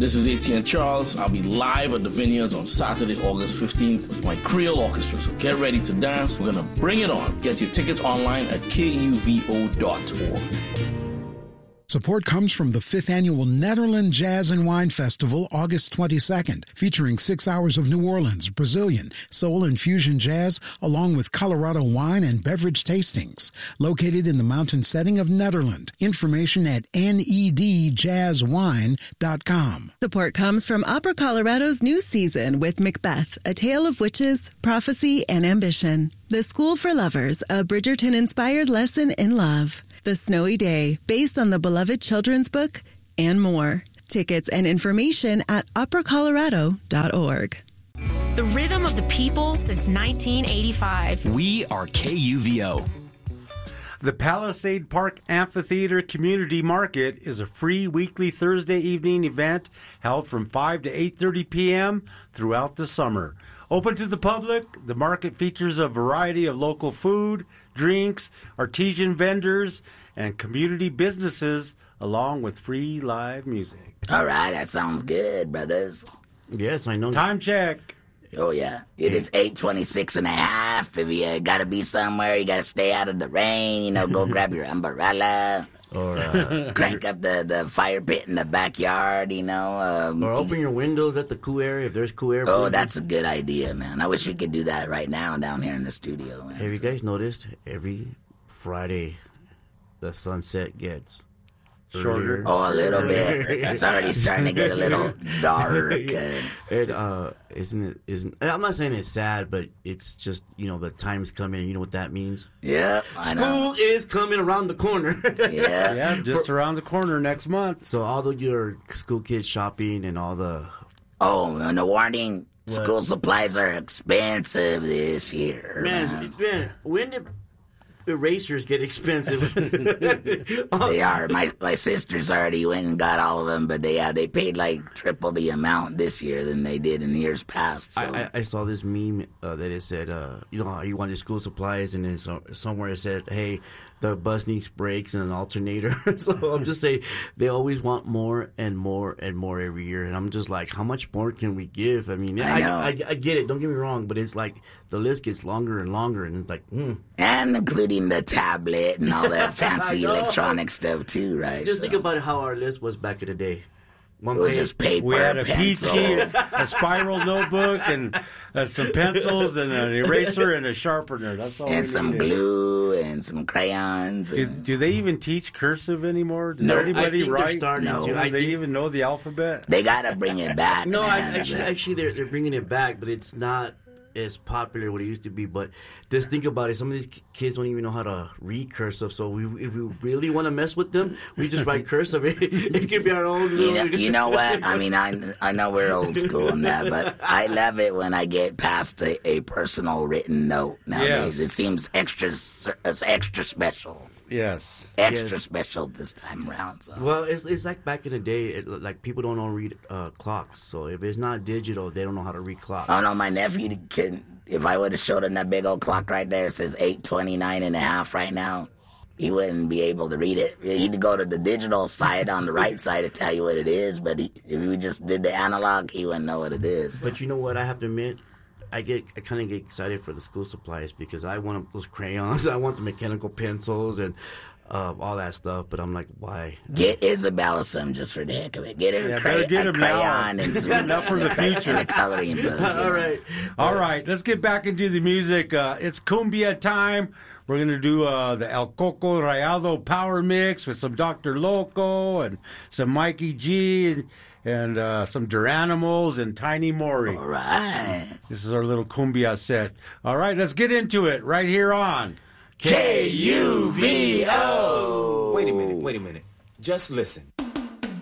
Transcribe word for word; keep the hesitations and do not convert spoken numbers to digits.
This is Etienne Charles. I'll be live at the Vineyards on Saturday, August fifteenth with my Creole Orchestra. So get ready to dance. We're going to bring it on. Get your tickets online at K U V O dot org. Support comes from the fifth Annual Netherlands Jazz and Wine Festival, August twenty-second, featuring six hours of New Orleans, Brazilian, soul and fusion jazz, along with Colorado wine and beverage tastings. Located in the mountain setting of Netherlands. Information at N E D jazz wine dot com. Support comes from Opera Colorado's new season with Macbeth, A Tale of Witches, Prophecy, and Ambition. The School for Lovers, a Bridgerton-inspired lesson in love. The Snowy Day, based on the beloved children's book, and more. Tickets and information at opera colorado dot org. The rhythm of the people since nineteen eighty-five. We are K U V O. The Palisade Park Amphitheater Community Market is a free weekly Thursday evening event held from five to eight thirty p.m. throughout the summer. Open to the public, the market features a variety of local food, drinks, artisan vendors, and community businesses, along with free live music. All right, that sounds good, brothers. Yes, I know. Time check. Oh, yeah. It is eight twenty-six and a half. If you uh, got to be somewhere, you got to stay out of the rain, you know, go grab your umbrella. Or uh, crank up the, the fire pit in the backyard, you know. Um, or open your windows at the cool area if there's cool air. Oh, that's a good idea, man. I wish we could do that right now down here in the studio, man. Have you guys noticed every Friday the sunset gets shorter? Oh, a little bit. It's already starting to get a little dark. It uh, isn't it? Isn't I'm not saying it's sad, but it's just, you know, the time's coming. And you know what that means? Yeah, I School know. is coming around the corner. Yeah, yeah, just For, around the corner next month. So all of your school kids shopping and all the oh, and a warning: what? School supplies are expensive this year. Man, man. man when did erasers get expensive? They are. My my sisters already went and got all of them, but they uh, they paid like triple the amount this year than they did in years past. So. I, I, I saw this meme uh, that it said, uh, you know, how you want your school supplies, and then so, somewhere it said, hey, the bus needs brakes and an alternator. So I'm just saying they always want more and more and more every year, and I'm just like, how much more can we give? I mean, I, I, know. I, I get it. Don't get me wrong, but it's like the list gets longer and longer, and it's like, hmm. And including the tablet and all that fancy electronic stuff too, right? Just so. think about how our list was back in the day. One it was page. just paper, we had a pencils. P T, a spiral notebook, and uh, some pencils, and an eraser, and a sharpener. That's all. And we some needed. glue and some crayons. Do, And... do they even teach cursive anymore? Does No, anybody I think they're write? starting No. to. Do I they think- even know the alphabet? They gotta bring it back. No, I, man. actually, actually, they're they're bringing it back, but it's not as popular what it used to be. But just think about it: some of these kids don't even know how to read cursive. So we, if we really want to mess with them, we just write cursive. It, it could be our own. You know, you know what? I mean, I, I know we're old school in that, but I love it when I get past a, a personal written note nowadays. Yes. It seems extra, it's extra special. Yes. Extra Yes. special this time around. So. Well, it's it's like back in the day. It, like people don't know how to read uh, clocks. So if it's not digital, they don't know how to read clocks. Oh no, my nephew can. If I would have showed him that big old clock right there, it says eight twenty-nine and a half right now. He wouldn't be able to read it. He'd go to the digital side on the right side to tell you what it is, but he, if we just did the analog, he wouldn't know what it is. But you know what? I have to admit, I get I kind of get excited for the school supplies because I want those crayons, I want the mechanical pencils and uh, all that stuff. But I'm like, why? Get Isabella some just for the heck of it. Get her Yeah, a, cray- better get a him now. crayon and some Enough for the future. and a coloring book. you All know. right. All right, let's get back into the music. Uh, it's cumbia time. We're going to do uh, the El Coco Rayado Power Mix with some Doctor Loco and some Mikey G and, and uh, some Duranimals and Tiny Maury. All right. This is our little cumbia set. All right, let's get into it right here on K U V O. Wait a minute, wait a minute. Just listen.